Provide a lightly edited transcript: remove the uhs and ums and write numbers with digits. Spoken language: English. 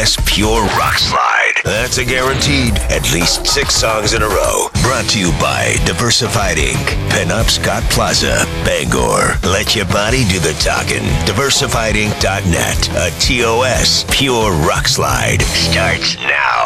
TOS Pure Rock Slide. That's a guaranteed at least 6 songs in a row. Brought to you by Diversified Inc., Pinup Scott Plaza, Bangor. Let your body do the talking. DiversifiedInc.net. A TOS Pure Rock Slide starts now.